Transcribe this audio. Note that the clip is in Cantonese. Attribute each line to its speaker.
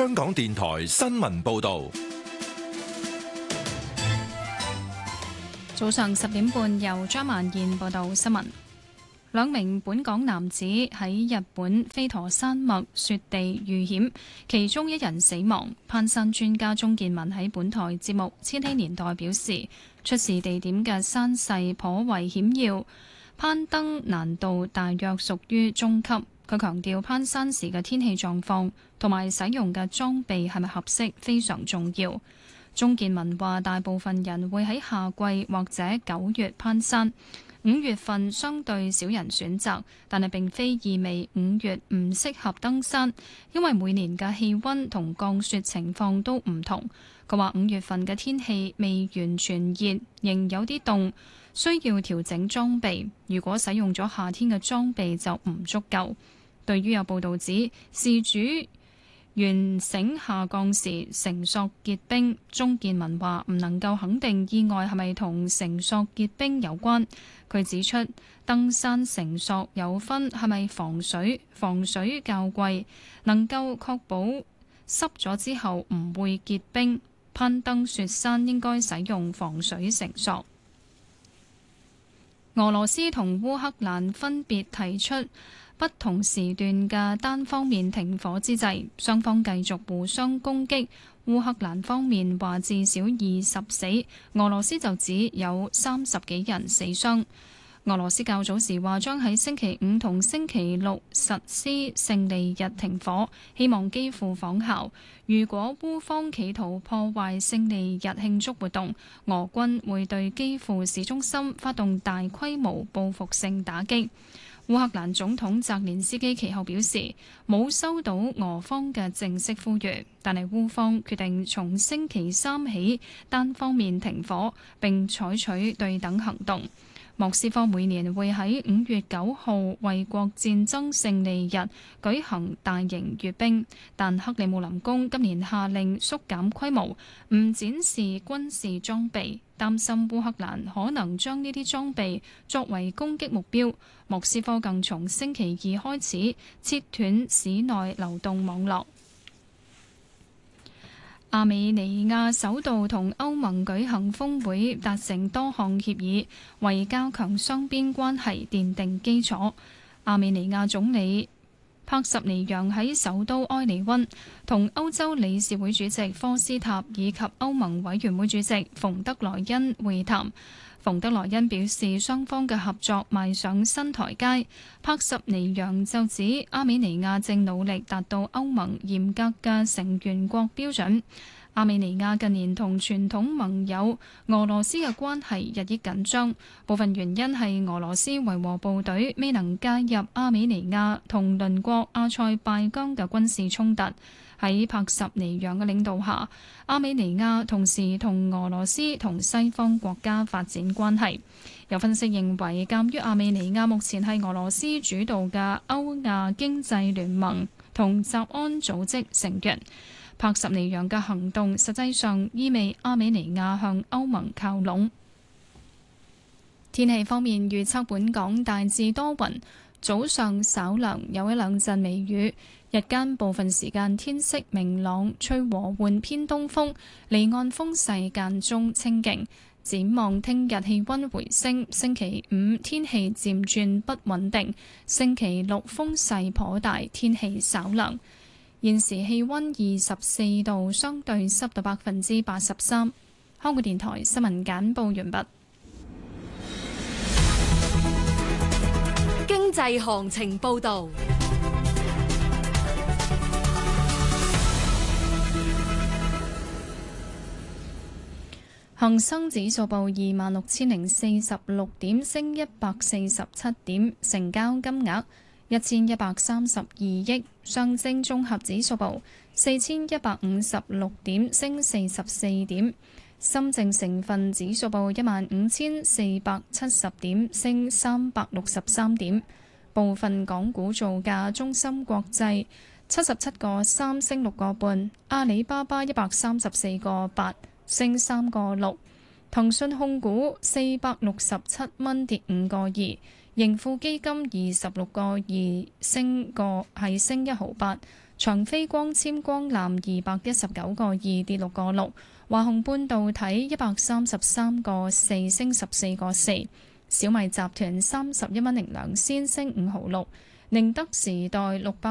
Speaker 1: 香港電台新聞報道。
Speaker 2: 早上10點半，由張曼燕報道新聞。兩名本港男子喺日本飛陀山脈雪地遇險，其中一人死亡。攀山專家鍾健民喺本台節目《千禧年代》表示，出事地點嘅山勢頗為險要，攀登難度大約屬於中級。佢強調攀山時嘅天氣狀況同埋使用嘅裝備係咪合適非常重要。鍾健民話：大部分人會喺夏季或者9月攀山，5月份相對少人選擇，但係並非意味5月唔適合登山，因為每年嘅氣溫同降雪情況都唔同。佢話5月份嘅天氣未完全熱，仍有啲凍，需要調整裝備。如果使用咗夏天嘅裝備就唔足夠。對於有報導指事主懸繩下降時繩索結冰，鍾健民話唔能夠肯定意外係咪同繩索結冰有關。佢指出，登山繩索有分係咪防水，防水較貴，能夠確保濕咗之後唔會結冰。攀登雪山應該使用防水繩索。俄羅斯同烏克蘭分別提出不同時段嘅單方面停火之際，雙方繼續互相攻擊。烏克蘭方面話至少20死，俄羅斯就指有30幾人死傷。俄羅斯較早時話將喺星期5同星期6實施勝利日停火，希望基輔仿效。如果烏方企圖破壞勝利日慶祝活動，俄軍會對基輔市中心發動大規模報復性打擊。烏克蘭總統澤連斯基其後表示，冇收到俄方嘅正式呼籲，但係烏方決定從星期3起單方面停火，並採取對等行動。莫斯科每年會喺5月9號衛國戰爭勝利日舉行大型閱兵，但克里姆林宮今年下令縮減規模，唔展示軍事裝備，擔心烏克蘭可能將呢啲裝備作為攻擊目標。莫斯科更從星期2開始切斷市內流動網絡。亞美尼亞首度同歐盟舉行峰會，達成多項協議，為加強雙邊關係奠定基礎。亞美尼亞總理帕什尼揚喺首都埃利溫同歐洲理事會主席科斯塔以及歐盟委員會主席馮德萊恩會談。馮德萊恩表示，雙方嘅合作邁上新台階。帕什尼揚就指，亞美尼亞正努力達到歐盟嚴格嘅成員國標準。亞美尼亞近年同傳統盟友俄羅斯嘅關係日益緊張，部分原因係俄羅斯維和部隊未能介入亞美尼亞同鄰國阿塞拜疆嘅軍事衝突。喺帕什尼揚嘅領導下，亞美尼亞同時同俄羅斯同西方國家發展關係。有分析認為，鑑於亞美尼亞目前係俄羅斯主導嘅歐亞經濟聯盟同集安組織成員，帕什尼揚嘅行動實際上意味亞美尼亞向歐盟靠攏。天氣方面預測，本港大致多雲，早上稍涼，有一兩陣微雨。日間部分時間天色明朗，吹和緩偏東風，離岸風勢間中清勁。展望聽日氣溫回升，星期5天氣漸轉不穩定，星期6風勢頗大，天氣稍涼。現時氣溫24度，相對濕度83%。香港電台新聞簡報完畢。
Speaker 3: 經濟行情報道。
Speaker 2: 恒生指數報26,046點，升147點，成交金額1132億。上證綜合指數報4156點，升44點。深證成分指數報15,470點，升363點。部分港股造價：中芯國際77個3升6個半，阿里巴巴134個8升3個6，騰訊控股467蚊跌5個2，盈富基金26個2升1毫8， 長飛光纖光纜219個2跌6個6，華虹半導體133個4升14個4，小米集團31.02蚊升5毫6，寧德時代600